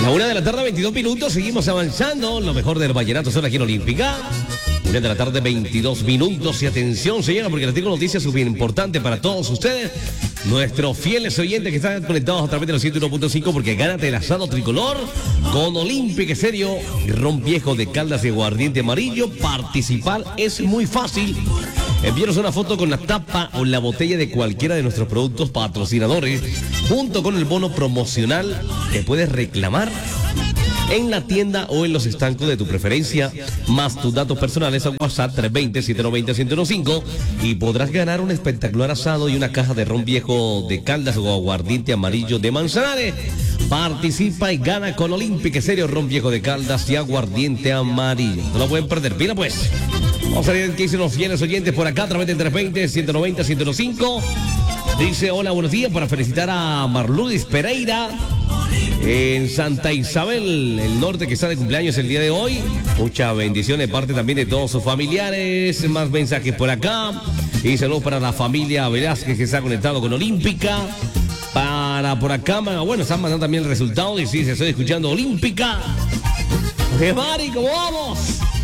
La 1 de la tarde, 22 minutos, seguimos avanzando. Lo mejor del vallenato son aquí en Olímpica. 1 de la tarde, 22 minutos. Y atención, señora, porque les tengo noticias súper importantes para todos ustedes. Nuestros fieles oyentes que están conectados a través de los 101.5, porque gánate el asado tricolor con Olímpica Serio, ron viejo de Caldas y aguardiente amarillo. Participar es muy fácil. Envíanos una foto con la tapa o la botella de cualquiera de nuestros productos patrocinadores, junto con el bono promocional que puedes reclamar en la tienda o en los estancos de tu preferencia, más tus datos personales a WhatsApp 320-790-115, y podrás ganar un espectacular asado y una caja de ron viejo de Caldas o aguardiente amarillo de Manzanares. Participa y gana con Olímpica Serio, ron viejo de Caldas y aguardiente amarillo. No lo pueden perder. Pila pues. Vamos a ver qué dicen los fieles oyentes por acá a través del 320-190-115. Dice: hola, buenos días, para felicitar a Marludis Pereira en Santa Isabel, el norte, que está de cumpleaños el día de hoy. Muchas bendiciones de parte también de todos sus familiares. Más mensajes por acá. Y saludos para la familia Velázquez, que está conectado con Olímpica. Para por acá, bueno, están mandando también el resultado. Y sí, se estoy escuchando Olímpica. ¡Qué Mari, cómo vamos!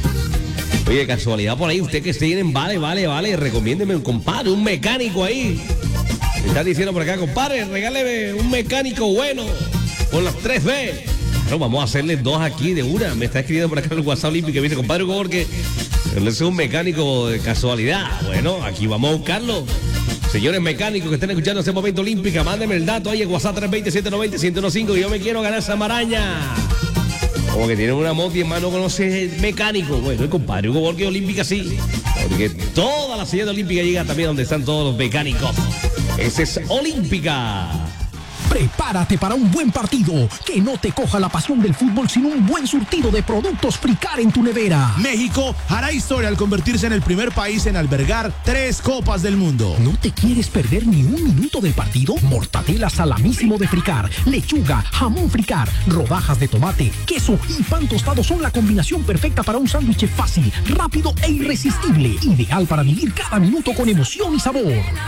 Oye, casualidad por ahí, usted que esté en vale, recomiéndeme un compadre, un mecánico ahí. Me están diciendo por acá, compadre, regáleme un mecánico bueno con las 3B. Bueno, vamos a hacerle dos aquí de una. Me está escribiendo por acá en el WhatsApp Olímpico, que me dice: compadre, porque él es un mecánico de casualidad. Bueno, aquí vamos a buscarlo. Señores mecánicos que estén escuchando ese momento Olímpica, mándenme el dato ahí en WhatsApp 320-790-115, y yo me quiero ganar esa maraña. Como que tienen una moto y hermano no conoce el mecánico. Bueno, el compadre Hugo Borges Olímpica sí. Porque toda la señal de Olímpica llega también donde están todos los mecánicos. Ese es Olímpica. Prepárate para un buen partido. Que no te coja la pasión del fútbol sin un buen surtido de productos Fricar en tu nevera. México hará historia al convertirse en el primer país en albergar 3 Copas del Mundo. ¿No te quieres perder ni un minuto del partido? Mortadela salamísimo de Fricar, lechuga, jamón Fricar, rodajas de tomate, queso y pan tostado son la combinación perfecta para un sándwich fácil, rápido e irresistible. Ideal para vivir cada minuto con emoción y sabor.